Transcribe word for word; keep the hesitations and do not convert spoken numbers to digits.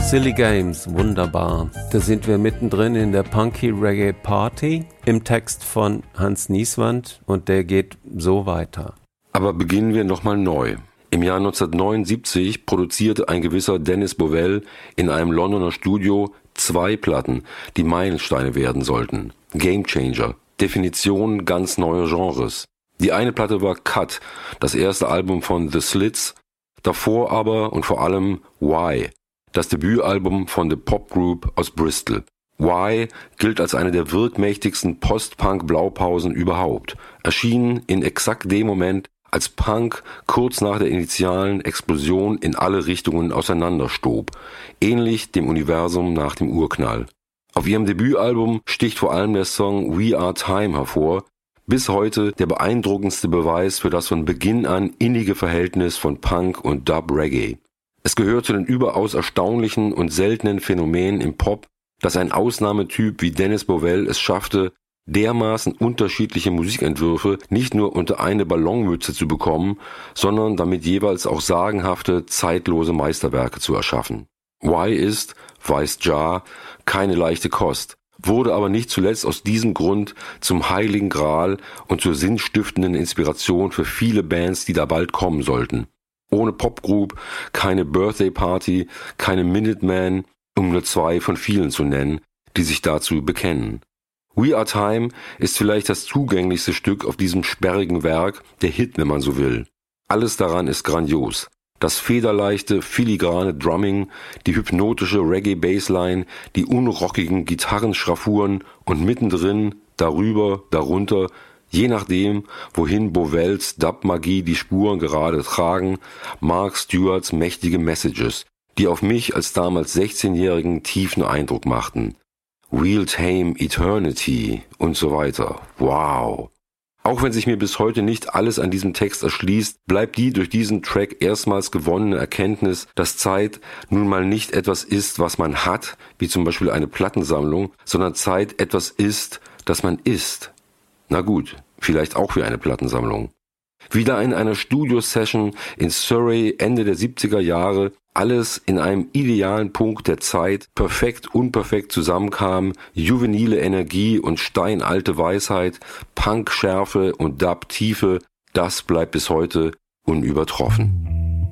Silly Games, wunderbar. Da sind wir mittendrin in der Punky Reggae Party im Text von Hans Nieswand und der geht so weiter. Aber beginnen wir nochmal neu. Im Jahr neunzehnhundertneunundsiebzig produzierte ein gewisser Dennis Bovell in einem Londoner Studio zwei Platten, die Meilensteine werden sollten. Game Changer, Definition ganz neuer Genres. Die eine Platte war Cut, das erste Album von The Slits, davor aber und vor allem Why, das Debütalbum von The Pop Group aus Bristol. Why gilt als eine der wirkmächtigsten Post-Punk-Blaupausen überhaupt, erschienen in exakt dem Moment, als Punk kurz nach der initialen Explosion in alle Richtungen auseinanderstob, ähnlich dem Universum nach dem Urknall. Auf ihrem Debütalbum sticht vor allem der Song We Are Time hervor, bis heute der beeindruckendste Beweis für das von Beginn an innige Verhältnis von Punk und Dub-Reggae. Es gehört zu den überaus erstaunlichen und seltenen Phänomenen im Pop, dass ein Ausnahmetyp wie Dennis Bovell es schaffte, dermaßen unterschiedliche Musikentwürfe nicht nur unter eine Ballonmütze zu bekommen, sondern damit jeweils auch sagenhafte, zeitlose Meisterwerke zu erschaffen. Why ist, weiß Jah, keine leichte Kost, wurde aber nicht zuletzt aus diesem Grund zum heiligen Gral und zur sinnstiftenden Inspiration für viele Bands, die da bald kommen sollten. Ohne Popgroup, keine Birthday Party, keine Minutemen, um nur zwei von vielen zu nennen, die sich dazu bekennen. We Are Time ist vielleicht das zugänglichste Stück auf diesem sperrigen Werk, der Hit, wenn man so will. Alles daran ist grandios. Das federleichte, filigrane Drumming, die hypnotische Reggae-Bassline, die unrockigen Gitarrenschraffuren und mittendrin, darüber, darunter, je nachdem, wohin Bovells Dub-Magie die Spuren gerade tragen, Mark Stewarts mächtige Messages, die auf mich als damals sechzehnjährigen tiefen Eindruck machten. We'll tame eternity und so weiter. Wow! Auch wenn sich mir bis heute nicht alles an diesem Text erschließt, bleibt die durch diesen Track erstmals gewonnene Erkenntnis, dass Zeit nun mal nicht etwas ist, was man hat, wie zum Beispiel eine Plattensammlung, sondern Zeit etwas ist, das man ist. Na gut, vielleicht auch wie eine Plattensammlung. Wieder in einer Studio-Session in Surrey Ende der siebziger Jahre, alles in einem idealen Punkt der Zeit, perfekt unperfekt zusammenkam, juvenile Energie und steinalte Weisheit, Punk-Schärfe und Dub-Tiefe, das bleibt bis heute unübertroffen.